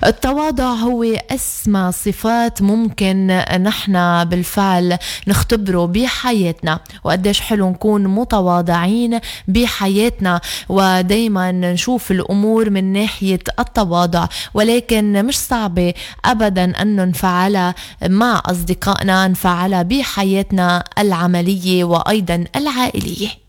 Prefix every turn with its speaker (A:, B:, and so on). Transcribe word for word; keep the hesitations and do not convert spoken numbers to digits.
A: التواضع هو أسمى صفات ممكن نحن بالفعل نختبره بحياتنا، وقديش حلو نكون متواضعين بحياتنا ودايما نشوف الأمور من ناحية التواضع، ولكن مش صعبة أبدا أن نفعلها مع أصدقائنا، نفعلها بحياتنا العملية وأيضا العائلية.